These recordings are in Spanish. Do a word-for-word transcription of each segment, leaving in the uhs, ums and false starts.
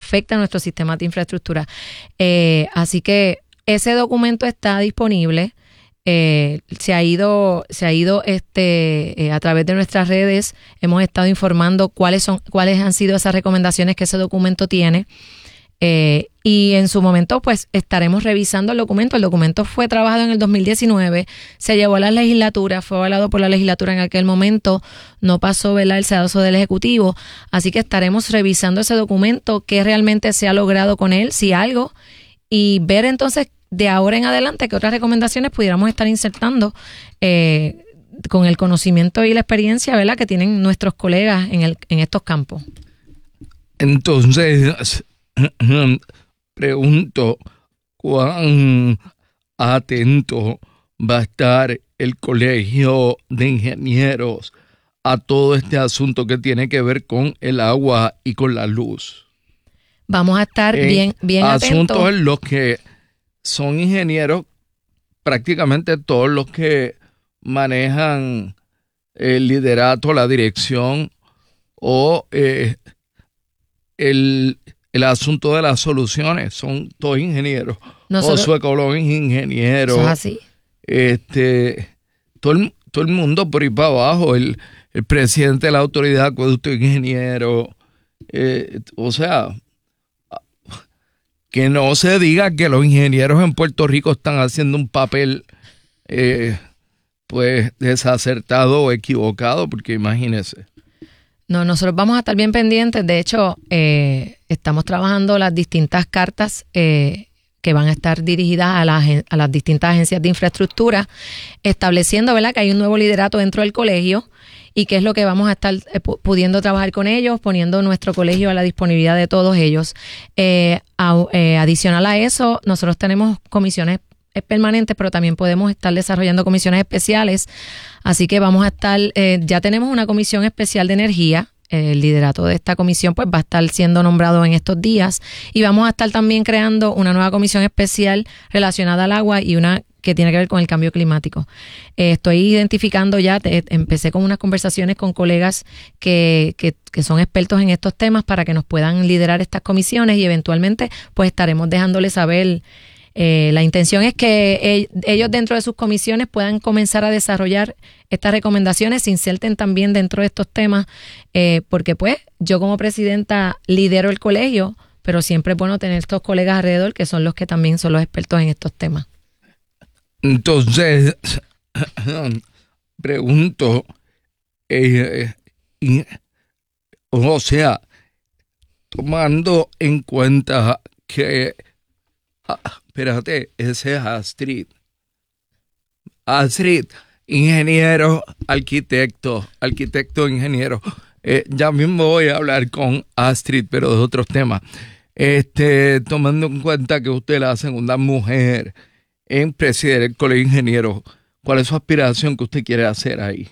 afecta a nuestro sistema de infraestructura. Eh, así que ese documento está disponible. Eh, se ha ido, se ha ido este, eh, a través de nuestras redes, hemos estado informando cuáles son, cuáles han sido esas recomendaciones que ese documento tiene. Eh, y en su momento pues estaremos revisando el documento. El documento fue trabajado en el dos mil diecinueve, se llevó a la legislatura, fue avalado por la legislatura en aquel momento, no pasó, ¿verdad?, el sedazo del Ejecutivo, así que estaremos revisando ese documento, qué realmente se ha logrado con él, si algo, y ver entonces de ahora en adelante qué otras recomendaciones pudiéramos estar insertando eh, con el conocimiento y la experiencia, ¿verdad?, que tienen nuestros colegas en, el, en estos campos. Entonces, pregunto, ¿cuán atento va a estar el Colegio de Ingenieros a todo este asunto que tiene que ver con el agua y con la luz? Vamos a estar en bien, bien atentos. Asuntos en los que son ingenieros, prácticamente todos los que manejan el liderato, la dirección o eh, el, el asunto de las soluciones, son todos ingenieros. Nosotros, Josué Colón es ingeniero. Eso es así. Este, todo el, todo el mundo por ahí para abajo, el, el presidente de la autoridad de acueducto es ingeniero. Eh, o sea, que no se diga que los ingenieros en Puerto Rico están haciendo un papel eh, pues desacertado o equivocado, porque imagínese. No, nosotros vamos a estar bien pendientes. De hecho, eh, estamos trabajando las distintas cartas eh, que van a estar dirigidas a, la, a las distintas agencias de infraestructura, estableciendo, ¿verdad?, que hay un nuevo liderato dentro del colegio y qué es lo que vamos a estar eh, pudiendo trabajar con ellos, poniendo nuestro colegio a la disponibilidad de todos ellos. Eh, a, eh, adicional a eso, nosotros tenemos comisiones permanentes, pero también podemos estar desarrollando comisiones especiales. Así que vamos a estar, eh, ya tenemos una comisión especial de energía. El liderato de esta comisión pues va a estar siendo nombrado en estos días y vamos a estar también creando una nueva comisión especial relacionada al agua y una que tiene que ver con el cambio climático. Eh, estoy identificando ya, te, empecé con unas conversaciones con colegas que, que, que son expertos en estos temas para que nos puedan liderar estas comisiones y eventualmente pues estaremos dejándoles saber. Eh, la intención es que ellos dentro de sus comisiones puedan comenzar a desarrollar estas recomendaciones, se inserten también dentro de estos temas, eh, porque pues yo como presidenta lidero el colegio, pero siempre es bueno tener estos colegas alrededor que son los que también son los expertos en estos temas. Entonces, pregunto, eh, eh, o sea, tomando en cuenta que ah, espérate, ese es Astrid. Astrid, ingeniero, arquitecto, arquitecto, ingeniero. Eh, ya mismo voy a hablar con Astrid, pero de otros temas. Este, tomando en cuenta que usted es la segunda mujer en presidir el Colegio de Ingenieros, ¿cuál es su aspiración que usted quiere hacer ahí?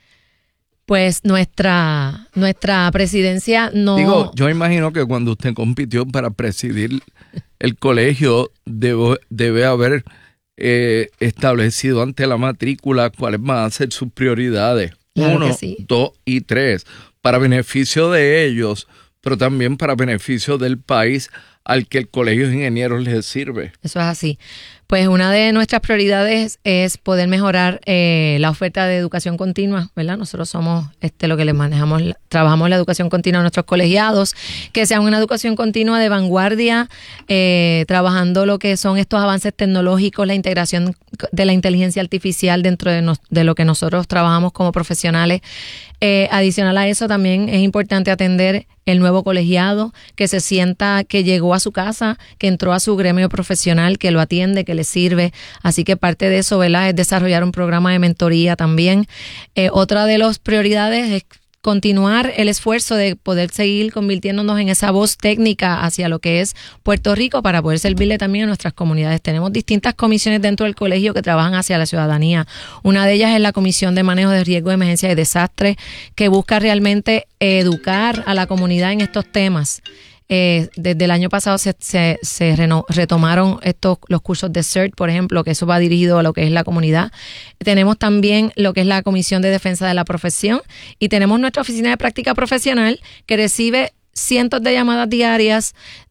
Pues nuestra, nuestra presidencia no... Digo, yo imagino que cuando usted compitió para presidir el colegio, debe, debe haber eh, establecido ante la matrícula cuáles van a ser sus prioridades. Claro Uno, que sí. dos y tres, para beneficio de ellos, pero también para beneficio del país al que el Colegio de Ingenieros les sirve. Eso es así. Pues una de nuestras prioridades es poder mejorar eh, la oferta de educación continua, ¿verdad? Nosotros somos este lo que les manejamos, trabajamos la educación continua a nuestros colegiados, que sea una educación continua de vanguardia, eh, trabajando lo que son estos avances tecnológicos, la integración de la inteligencia artificial dentro de, nos, de lo que nosotros trabajamos como profesionales. Eh, adicional a eso, también es importante atender el nuevo colegiado, que se sienta que llegó a su casa, que entró a su gremio profesional, que lo atiende, que le sirve. Así que parte de eso, ¿verdad?, es desarrollar un programa de mentoría también. Eh, otra de las prioridades es continuar el esfuerzo de poder seguir convirtiéndonos en esa voz técnica hacia lo que es Puerto Rico para poder servirle también a nuestras comunidades. Tenemos distintas comisiones dentro del colegio que trabajan hacia la ciudadanía. Una de ellas es la Comisión de Manejo de Riesgo de Emergencia y Desastre, que busca realmente educar a la comunidad en estos temas. Eh, desde el año pasado se, se, se reno, retomaron estos los cursos de C E R T, por ejemplo, que eso va dirigido a lo que es la comunidad. Tenemos también lo que es la Comisión de Defensa de la Profesión y tenemos nuestra oficina de práctica profesional que recibe cientos de llamadas diarias